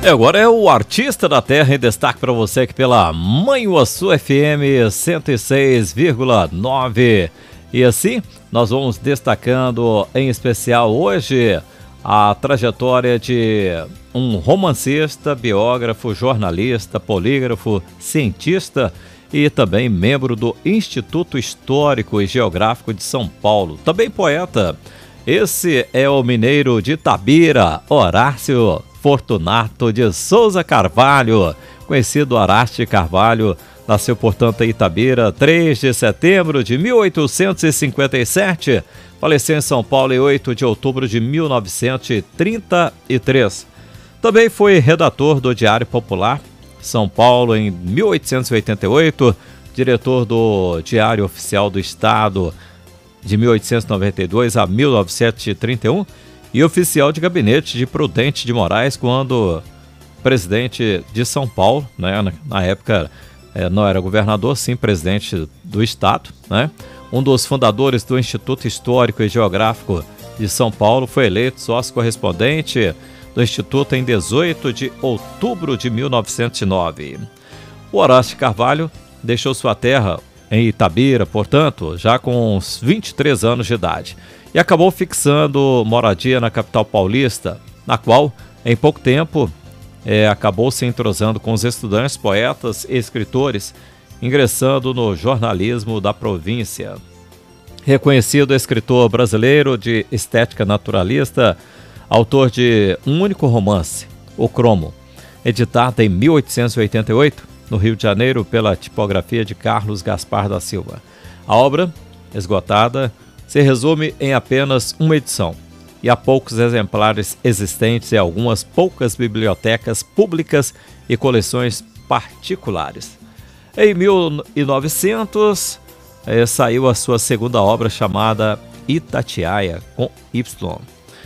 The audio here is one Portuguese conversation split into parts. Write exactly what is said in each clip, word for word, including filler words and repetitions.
E agora é o Artista da Terra em destaque para você aqui pela Manhuaçu F M cento e seis vírgula nove. E assim, nós vamos destacando em especial hoje a trajetória de um romancista, biógrafo, jornalista, polígrafo, cientista e também membro do Instituto Histórico e Geográfico de São Paulo. Também poeta. Esse é o mineiro de Itabira, Horácio Fortunato de Souza Carvalho, conhecido Horácio Carvalho, nasceu, portanto, em Itabira, três de setembro de mil oitocentos e cinquenta e sete, faleceu em São Paulo em oito de outubro de mil novecentos e trinta e três. Também foi redator do Diário Popular, São Paulo, em mil oitocentos e oitenta e oito, diretor do Diário Oficial do Estado, de mil oitocentos e noventa e dois a mil novecentos e trinta e um, e oficial de gabinete de Prudente de Moraes, quando presidente de São Paulo, né? na, na época é, não era governador, sim presidente do Estado, né? Um dos fundadores do Instituto Histórico e Geográfico de São Paulo, foi eleito sócio correspondente do Instituto em dezoito de outubro de mil novecentos e nove. O Horácio Carvalho deixou sua terra em Itabira, portanto, já com uns vinte e três anos de idade, e acabou fixando moradia na capital paulista, na qual, em pouco tempo, é, acabou se entrosando com os estudantes, poetas e escritores, ingressando no jornalismo da província. Reconhecido escritor brasileiro de estética naturalista, autor de um único romance, O Cromo, editado em mil oitocentos e oitenta e oito, no Rio de Janeiro, pela tipografia de Carlos Gaspar da Silva. A obra, esgotada, se resume em apenas uma edição, e há poucos exemplares existentes em algumas poucas bibliotecas públicas e coleções particulares. Em mil e novecentos, eh, saiu a sua segunda obra, chamada Itatiaia, com Y.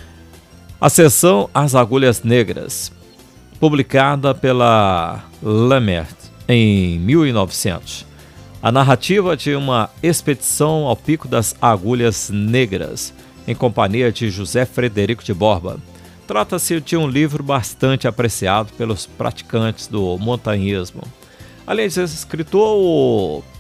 A seção As Agulhas Negras, publicada pela Lamert em mil e novecentos. A narrativa de uma expedição ao Pico das Agulhas Negras, em companhia de José Frederico de Borba. Trata-se de um livro bastante apreciado pelos praticantes do montanhismo. Além de ser escritor, o